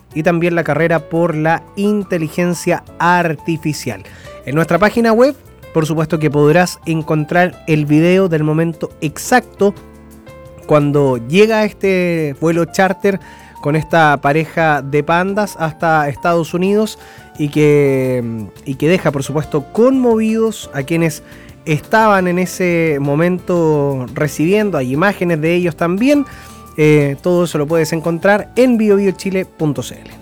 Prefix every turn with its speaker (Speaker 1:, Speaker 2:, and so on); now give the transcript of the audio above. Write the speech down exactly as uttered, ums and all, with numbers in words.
Speaker 1: y también la carrera por la inteligencia artificial. En nuestra página web, por supuesto que podrás encontrar el video del momento exacto cuando llega este vuelo charter con esta pareja de pandas hasta Estados Unidos y que, y que deja, por supuesto, conmovidos a quienes estaban en ese momento recibiendo. Hay imágenes de ellos también. Eh, todo eso lo puedes encontrar en bio bio chile punto c l.